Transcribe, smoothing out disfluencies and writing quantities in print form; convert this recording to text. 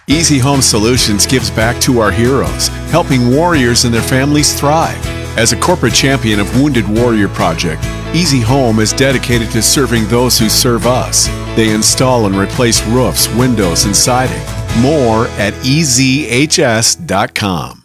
Easy Home Solutions gives back to our heroes, helping warriors and their families thrive. As a corporate champion of Wounded Warrior Project, Easy Home is dedicated to serving those who serve us. They install and replace roofs, windows, and siding. More at ezhs.com.